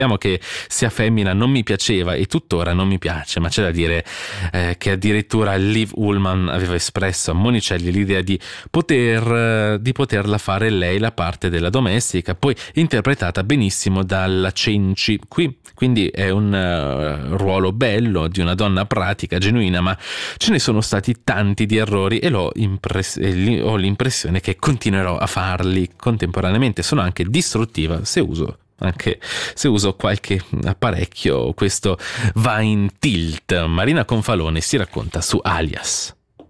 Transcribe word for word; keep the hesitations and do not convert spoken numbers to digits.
Diciamo che sia femmina non mi piaceva e tuttora non mi piace, ma c'è da dire eh, che addirittura Liv Ullmann aveva espresso a Monicelli l'idea di poter di poterla fare lei la parte della domestica, poi interpretata benissimo dalla Cenci qui, quindi è un uh, ruolo bello di una donna pratica, genuina, ma ce ne sono stati tanti di errori e l'ho impress- e ho l'impressione che continuerò a farli contemporaneamente. Sono anche distruttiva se uso anche se uso qualche apparecchio. Questo va in tilt. Marina Confalone si racconta su Alias.